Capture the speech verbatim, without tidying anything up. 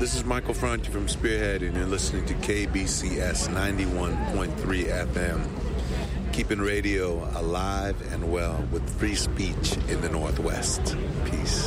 this is Michael Franchi from Spearhead, and you're listening to K B C S ninety-one point three F M, keeping radio alive and well with free speech in the Northwest. Peace.